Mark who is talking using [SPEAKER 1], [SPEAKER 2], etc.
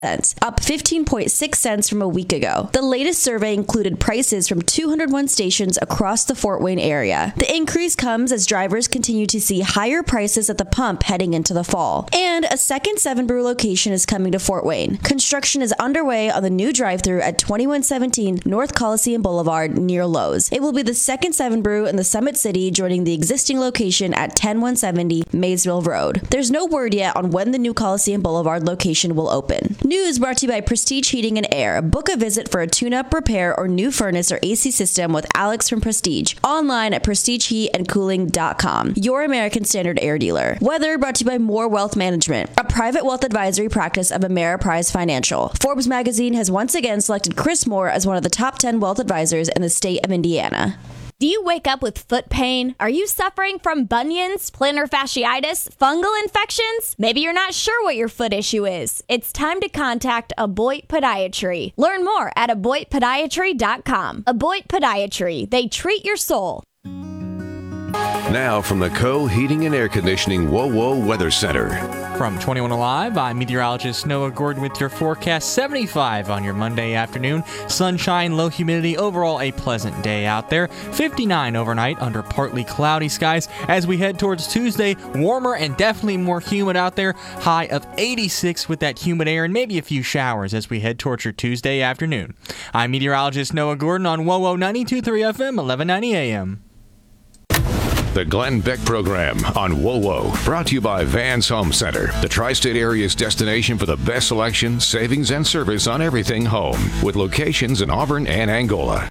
[SPEAKER 1] cents, up 15.6 cents from a week ago. The latest survey included prices from 201 stations across the Fort Wayne area. The increase comes as drivers continue to see higher prices at the pump heading into the fall. And a second 7 Brew location is coming to Fort Wayne. Construction is underway on the new drive-thru at 2117 North Coliseum Boulevard near Lowe's. It will be the second 7 Brew in the Summit City, joining the existing location at 10170 Maysville Road. There's no word yet on when the new Coliseum Boulevard location will open. News brought to you by Prestige Heating and Air. Book a visit for a tune-up, repair, or new furnace or AC system with Alex from Prestige. Online at prestigeheatandcooling.com. Your American Standard Air dealer. Weather brought to you by More Wealth Management, a private wealth advisory practice of Ameriprise Financial. Forbes magazine has once again selected Chris Moore as one of the top 10 wealth advisors in the state of Indiana.
[SPEAKER 2] Do you wake up with foot pain? Are you suffering from bunions, plantar fasciitis, fungal infections? Maybe you're not sure what your foot issue is. It's time to contact Aboit Podiatry. Learn more at AboitPodiatry.com. Aboit Podiatry. They treat your soul.
[SPEAKER 3] Now from the Co-Heating and Air Conditioning WOWO Weather Center.
[SPEAKER 4] From 21 Alive, I'm meteorologist Noah Gordon with your forecast. 75 on your Monday afternoon. Sunshine, low humidity, overall a pleasant day out there. 59 overnight under partly cloudy skies. As we head towards Tuesday, warmer and definitely more humid out there. High of 86 with that humid air and maybe a few showers as we head towards your Tuesday afternoon. I'm meteorologist Noah Gordon on WOWO 92.3 FM, 1190 AM.
[SPEAKER 3] The Glenn Beck Program on WOWO, brought to you by Vans Home Center, the tri-state area's destination for the best selection, savings, and service on everything home, with locations in Auburn and Angola.